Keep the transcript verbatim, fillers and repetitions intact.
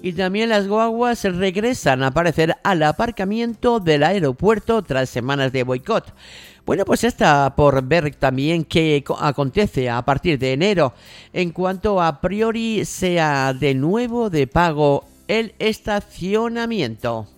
Y también las guaguas regresan a aparecer al aparcamiento del aeropuerto tras semanas de boicot. Bueno, pues está por ver también qué acontece a partir de enero en cuanto a priori sea de nuevo de pago el estacionamiento.